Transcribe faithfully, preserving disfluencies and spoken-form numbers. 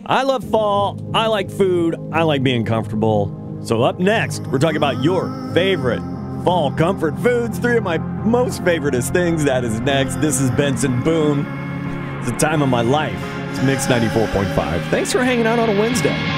I love fall. I like food. I like being comfortable. So up next, we're talking about your favorite fall comfort foods. Three of my most favoriteest things. That is next. This is Benson Boone. It's the time of my life. It's Mix ninety-four point five. Thanks for hanging out on a Wednesday.